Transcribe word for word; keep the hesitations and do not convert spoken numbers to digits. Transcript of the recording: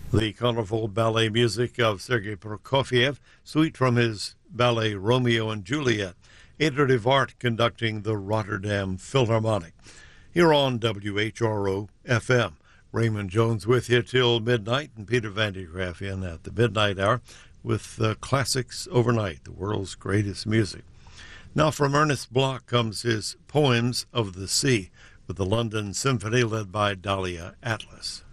The colorful ballet music of Sergei Prokofiev, suite from his ballet Romeo and Juliet. Eder de Vaart conducting the Rotterdam Philharmonic. Here on W H R O F M. Raymond Jones with you till midnight, and Peter Van de Graaff in at the midnight hour with uh, Classics Overnight, the world's greatest music. Now from Ernest Bloch comes his Poems of the Sea with the London Symphony led by Dahlia Atlas.